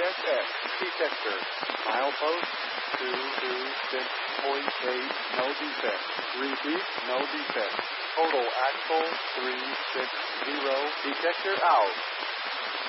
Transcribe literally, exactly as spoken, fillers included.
S X. Detector. Milepost two two six point eight. No defect. Repeat. No defect. Total axle three six zero. Detector out.